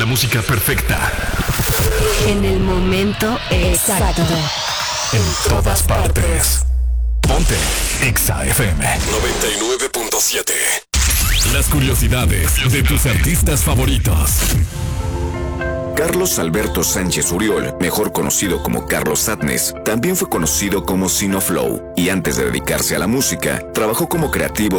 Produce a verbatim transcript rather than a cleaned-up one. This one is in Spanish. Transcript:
La música perfecta. En el momento exacto. En todas partes. Ponte Exa F M noventa y nueve punto siete. Las curiosidades de tus artistas favoritos. Carlos Alberto Sánchez Uriol, mejor conocido como Carlos Sadness, también fue conocido como Sinoflow, y antes de dedicarse a la música, trabajó como creativo